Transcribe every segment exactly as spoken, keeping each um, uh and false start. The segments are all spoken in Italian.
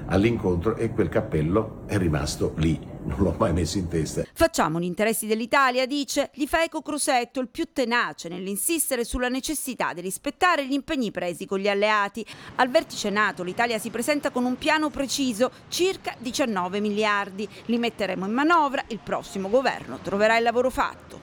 all'incontro e quel cappello è rimasto lì, non l'ho mai messo in testa. Facciamo gli interessi dell'Italia, dice, li fa Eco Crosetto, il più tenace nell'insistere sulla necessità di rispettare gli impegni presi con gli alleati. Al vertice NATO l'Italia si presenta con un piano preciso, circa diciannove miliardi. Li metteremo in manovra, il prossimo governo troverà il lavoro fatto.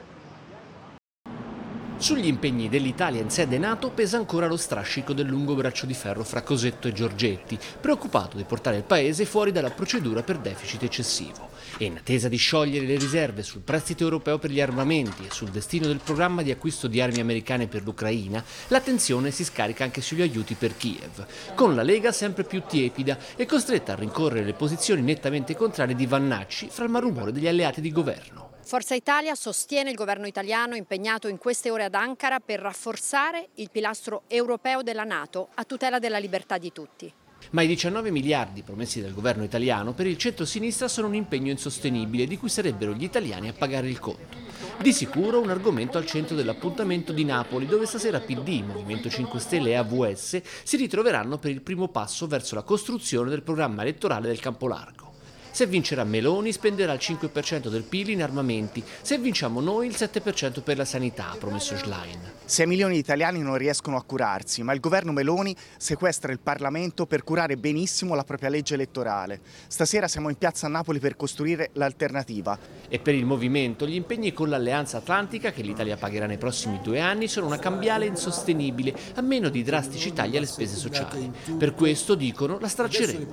Sugli impegni dell'Italia in sede NATO pesa ancora lo strascico del lungo braccio di ferro fra Cosetto e Giorgetti, preoccupato di portare il paese fuori dalla procedura per deficit eccessivo. E in attesa di sciogliere le riserve sul prestito europeo per gli armamenti e sul destino del programma di acquisto di armi americane per l'Ucraina, l'attenzione si scarica anche sugli aiuti per Kiev, con la Lega sempre più tiepida e costretta a rincorrere le posizioni nettamente contrarie di Vannacci fra il malumore degli alleati di governo. Forza Italia sostiene il governo italiano impegnato in queste ore ad Ankara per rafforzare il pilastro europeo della NATO a tutela della libertà di tutti. Ma i diciannove miliardi promessi dal governo italiano per il centro-sinistra sono un impegno insostenibile di cui sarebbero gli italiani a pagare il conto. Di sicuro un argomento al centro dell'appuntamento di Napoli, dove stasera P D, Movimento cinque Stelle e A V S si ritroveranno per il primo passo verso la costruzione del programma elettorale del Campolargo. Se vincerà Meloni spenderà il cinque per cento del P I L in armamenti, se vinciamo noi il sette per cento per la sanità, ha promesso Schlein. sei milioni di italiani non riescono a curarsi, ma il governo Meloni sequestra il Parlamento per curare benissimo la propria legge elettorale. Stasera siamo in piazza a Napoli per costruire l'alternativa. E per il movimento gli impegni con l'Alleanza Atlantica, che l'Italia pagherà nei prossimi due anni, sono una cambiale insostenibile, a meno di drastici tagli alle spese sociali. Per questo, dicono, la stracceremo.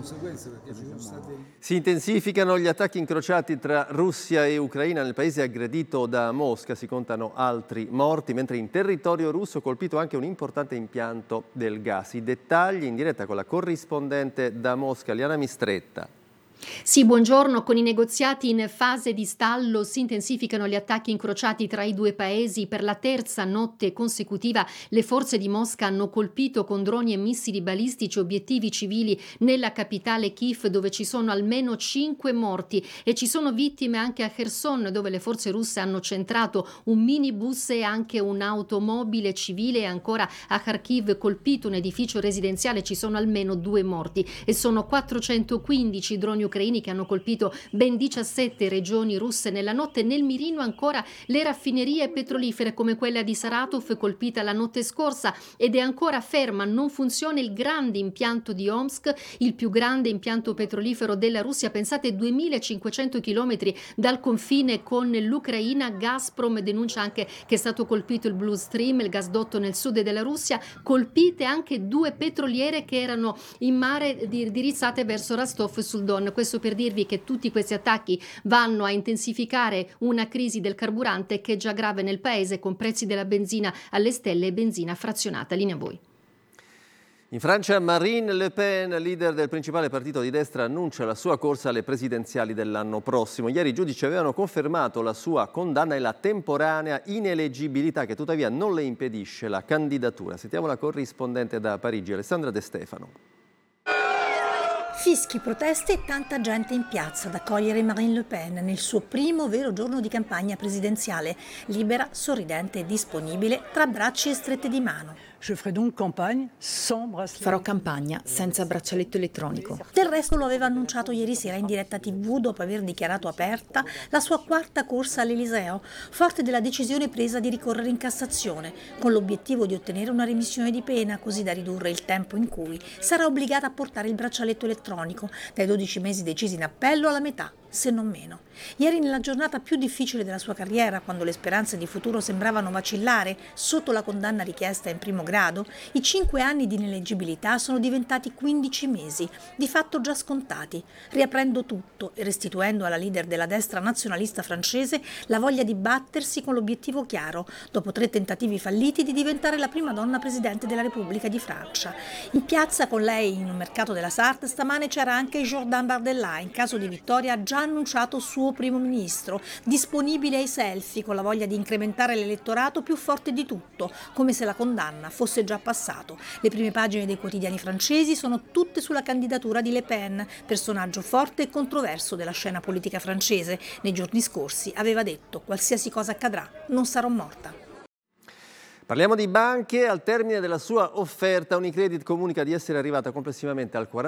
Si intensificano gli attacchi incrociati tra Russia e Ucraina nel paese aggredito da Mosca, si contano altri morti, mentre in territorio russo colpito anche un importante impianto del gas. I dettagli in diretta con la corrispondente da Mosca, Liana Mistretta. Sì, buongiorno. Con i negoziati in fase di stallo si intensificano gli attacchi incrociati tra i due paesi. Per la terza notte consecutiva le forze di Mosca hanno colpito con droni e missili balistici obiettivi civili nella capitale Kiev, dove ci sono almeno cinque morti, e ci sono vittime anche a Kherson, dove le forze russe hanno centrato un minibus e anche un'automobile civile, e ancora a Kharkiv colpito un edificio residenziale, ci sono almeno due morti e sono quattrocentoquindici droni ucraini che hanno colpito ben diciassette regioni russe nella notte. Nel mirino ancora le raffinerie petrolifere come quella di Saratov, colpita la notte scorsa, ed è ancora ferma, non funziona il grande impianto di Omsk, il più grande impianto petrolifero della Russia. Pensate, duemilacinquecento chilometri dal confine con l'Ucraina. Gazprom denuncia anche che è stato colpito il Blue Stream, il gasdotto nel sud della Russia. Colpite anche due petroliere che erano in mare indirizzate verso Rostov sul Don. Questo per dirvi che tutti questi attacchi vanno a intensificare una crisi del carburante che è già grave nel paese, con prezzi della benzina alle stelle e benzina frazionata. Linea a voi. In Francia Marine Le Pen, leader del principale partito di destra, annuncia la sua corsa alle presidenziali dell'anno prossimo. Ieri i giudici avevano confermato la sua condanna e la temporanea ineleggibilità, che tuttavia non le impedisce la candidatura. Sentiamo la corrispondente da Parigi, Alessandra De Stefano. Fischi, proteste e tanta gente in piazza ad accogliere Marine Le Pen nel suo primo vero giorno di campagna presidenziale, libera, sorridente e disponibile, tra bracci e strette di mano. Farò campagna senza braccialetto elettronico. Del resto lo aveva annunciato ieri sera in diretta tivù dopo aver dichiarato aperta la sua quarta corsa all'Eliseo, forte della decisione presa di ricorrere in Cassazione, con l'obiettivo di ottenere una remissione di pena, così da ridurre il tempo in cui sarà obbligata a portare il braccialetto elettronico, dai dodici mesi decisi in appello alla metà, se non meno. Ieri, nella giornata più difficile della sua carriera, quando le speranze di futuro sembravano vacillare sotto la condanna richiesta in primo grado, i cinque anni di ineleggibilità sono diventati quindici mesi, di fatto già scontati, riaprendo tutto e restituendo alla leader della destra nazionalista francese la voglia di battersi con l'obiettivo chiaro, dopo tre tentativi falliti, di diventare la prima donna presidente della Repubblica di Francia. In piazza con lei, in un mercato della Sarthe, stamane c'era anche Jordan Bardella, in caso di vittoria ha già annunciato suo primo ministro, disponibile ai selfie, con la voglia di incrementare l'elettorato più forte di tutto, come se la condanna fosse già passato. Le prime pagine dei quotidiani francesi sono tutte sulla candidatura di Le Pen, personaggio forte e controverso della scena politica francese. Nei giorni scorsi aveva detto: qualsiasi cosa accadrà, non sarò morta. Parliamo di banche. Al termine della sua offerta, Unicredit comunica di essere arrivata complessivamente al quaranta